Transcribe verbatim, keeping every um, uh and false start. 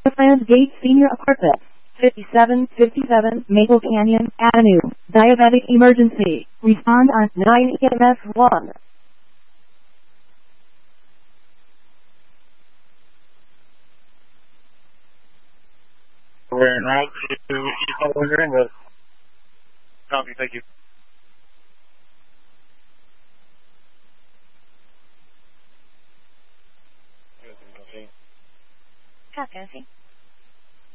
Franz Gate Senior Apartment, fifty-seven fifty-seven Maple Canyon Avenue. Diabetic emergency. Respond on nine E M S one. We're en route to East Hollywood Ringwood. Copy, thank you. Copy.